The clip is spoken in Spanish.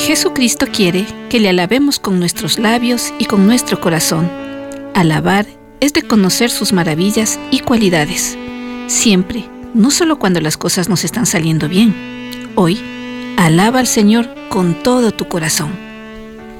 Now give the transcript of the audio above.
Jesucristo quiere que le alabemos con nuestros labios y con nuestro corazón. Alabar es de conocer sus maravillas y cualidades. Siempre, no solo cuando las cosas nos están saliendo bien. Hoy, alaba al Señor con todo tu corazón.